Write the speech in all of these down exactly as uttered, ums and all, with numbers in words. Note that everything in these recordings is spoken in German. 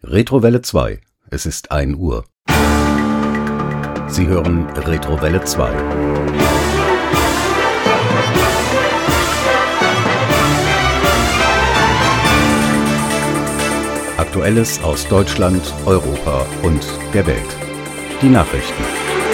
Retrowelle zwei. Es ist ein Uhr. Sie hören Retrowelle zwei. Aktuelles aus Deutschland, Europa und der Welt. Die Nachrichten.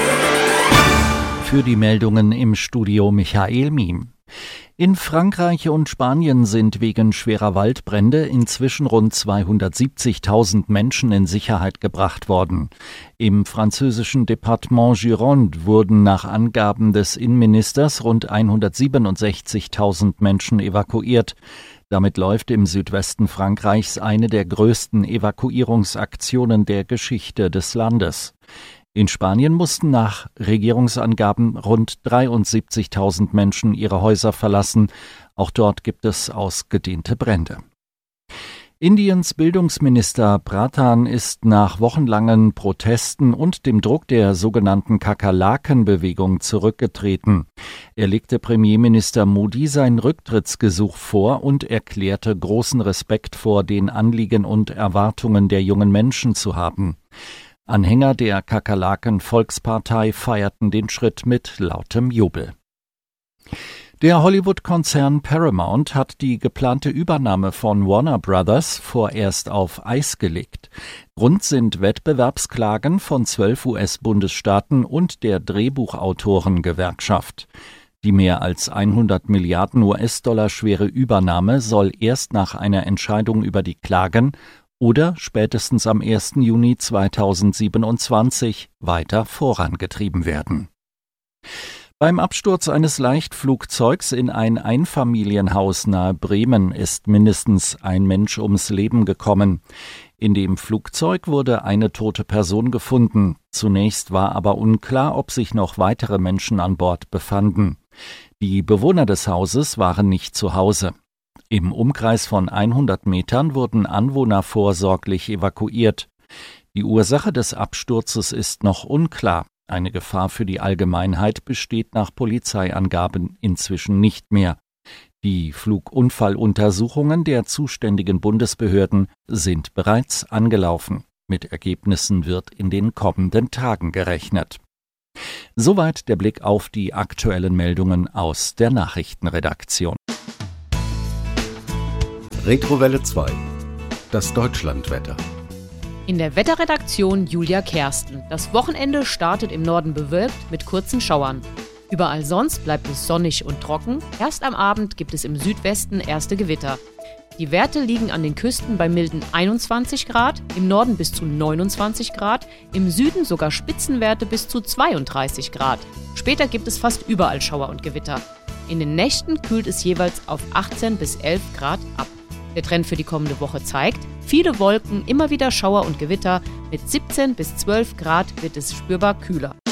Für die Meldungen im Studio Michael Miem. In Frankreich und Spanien sind wegen schwerer Waldbrände inzwischen rund zweihundertsiebzigtausend Menschen in Sicherheit gebracht worden. Im französischen Departement Gironde wurden nach Angaben des Innenministers rund hundertsiebenundsechzigtausend Menschen evakuiert. Damit läuft im Südwesten Frankreichs eine der größten Evakuierungsaktionen der Geschichte des Landes. In Spanien mussten nach Regierungsangaben rund dreiundsiebzigtausend Menschen ihre Häuser verlassen. Auch dort gibt es ausgedehnte Brände. Indiens Bildungsminister Pradhan ist nach wochenlangen Protesten und dem Druck der sogenannten Kakerlaken-Bewegung zurückgetreten. Er legte Premierminister Modi sein Rücktrittsgesuch vor und erklärte großen Respekt vor den Anliegen und Erwartungen der jungen Menschen zu haben. Anhänger der Kakerlaken-Volkspartei feierten den Schritt mit lautem Jubel. Der Hollywood-Konzern Paramount hat die geplante Übernahme von Warner Brothers vorerst auf Eis gelegt. Grund sind Wettbewerbsklagen von zwölf U S-Bundesstaaten und der Drehbuchautorengewerkschaft. Die mehr als hundert Milliarden U S-Dollar schwere Übernahme soll erst nach einer Entscheidung über die Klagen oder spätestens am ersten Juni zweitausendsiebenundzwanzig weiter vorangetrieben werden. Beim Absturz eines Leichtflugzeugs in ein Einfamilienhaus nahe Bremen ist mindestens ein Mensch ums Leben gekommen. In dem Flugzeug wurde eine tote Person gefunden. Zunächst war aber unklar, ob sich noch weitere Menschen an Bord befanden. Die Bewohner des Hauses waren nicht zu Hause. Im Umkreis von hundert Metern wurden Anwohner vorsorglich evakuiert. Die Ursache des Absturzes ist noch unklar. Eine Gefahr für die Allgemeinheit besteht nach Polizeiangaben inzwischen nicht mehr. Die Flugunfalluntersuchungen der zuständigen Bundesbehörden sind bereits angelaufen. Mit Ergebnissen wird in den kommenden Tagen gerechnet. Soweit der Blick auf die aktuellen Meldungen aus der Nachrichtenredaktion. Retrowelle zwei. Das Deutschlandwetter. In der Wetterredaktion Julia Kersten. Das Wochenende startet im Norden bewölkt mit kurzen Schauern. Überall sonst bleibt es sonnig und trocken. Erst am Abend gibt es im Südwesten erste Gewitter. Die Werte liegen an den Küsten bei milden einundzwanzig Grad, im Norden bis zu neunundzwanzig Grad, im Süden sogar Spitzenwerte bis zu zweiunddreißig Grad. Später gibt es fast überall Schauer und Gewitter. In den Nächten kühlt es jeweils auf achtzehn bis elf Grad ab. Der Trend für die kommende Woche zeigt, viele Wolken, immer wieder Schauer und Gewitter. Mit siebzehn bis zwölf Grad wird es spürbar kühler.